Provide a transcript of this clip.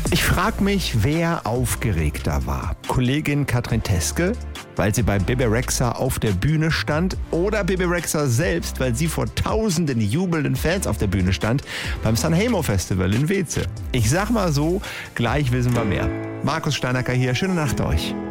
Ich frage mich, wer aufgeregter war. Kollegin Katrin Teske, weil sie bei Bebe Rexha auf der Bühne stand, oder Bebe Rexha selbst, weil sie vor tausenden jubelnden Fans auf der Bühne stand beim Sanremo Festival in Weze. Ich sag mal so, gleich wissen wir mehr. Markus Steinacker hier, schöne Nacht euch.